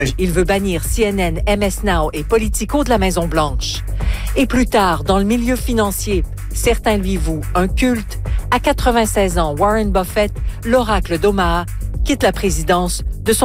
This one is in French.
Il veut bannir CNN, MS Now et Politico de la Maison-Blanche. Et plus tard, dans le milieu financier, certains lui vouent un culte. À 96 ans, Warren Buffett, l'oracle d'Omaha, quitte la présidence de son